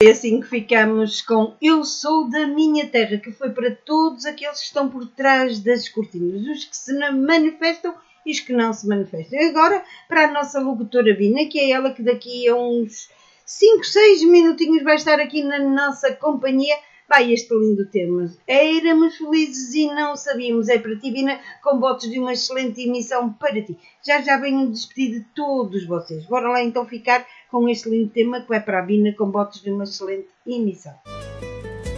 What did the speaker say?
É assim que ficamos com Eu Sou da Minha Terra, que foi para todos aqueles que estão por trás das cortinas, os que se manifestam e os que não se manifestam. E agora, para a nossa locutora Bina, que é ela que daqui a uns 5, 6 minutinhos vai estar aqui na nossa companhia. Vai este lindo tema. Éramos felizes e não sabíamos. É para ti, Bina, com votos de uma excelente emissão para ti. Já venho despedir de todos vocês. Bora lá então ficar com este lindo tema que vai para a Bina com votos de uma excelente emissão.